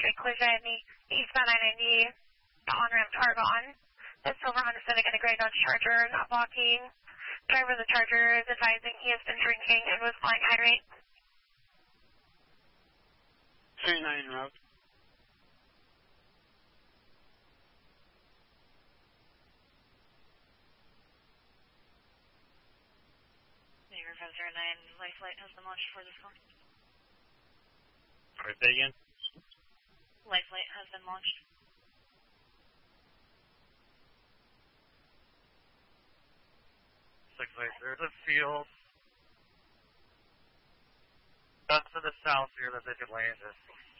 straight collision, the eastbound I-90, the on-ramp to Argonne. The silver Honda Civic and a gray Dodge Charger not blocking. Driver of the Charger is advising he has been drinking and was flying high rate. 39 en route. Neighbor 509, life flight has been launched for this call. Alright, say again. Life flight has been launched. There's a field just to the south here that they could land in.